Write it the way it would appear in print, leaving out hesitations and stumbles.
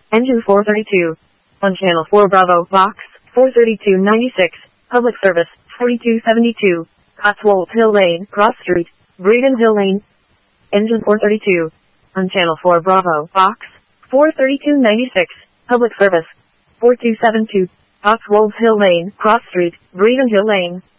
Engine 432. On Channel 4 Bravo, Box 43296. Public Service 4272. Cotswold Hill Lane, Cross Street, Breeden Hill Lane. Engine 432. On Channel 4 Bravo, Box 43296. Public Service 4272. Cotswold Hill Lane, Cross Street, Breeden Hill Lane.